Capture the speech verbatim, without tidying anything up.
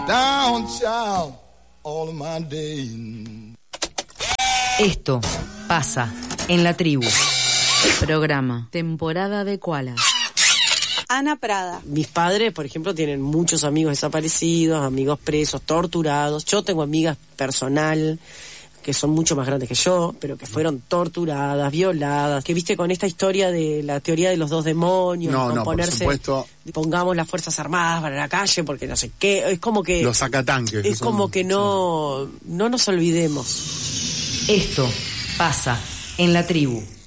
down, child, all of my days. Esto pasa en la tribu. Programa Temporada de Koala. Ana Prada. Mis padres, por ejemplo, tienen muchos amigos desaparecidos, amigos presos, torturados. Yo tengo amigas personal que son mucho más grandes que yo, pero que fueron torturadas, violadas, que viste con esta historia de la teoría de los dos demonios, no, con no, ponerse, por supuesto, pongamos las Fuerzas Armadas para la calle porque no sé qué, es como que los sacatanques, es como son, que no, sí. no nos olvidemos. Esto pasa en la tribu.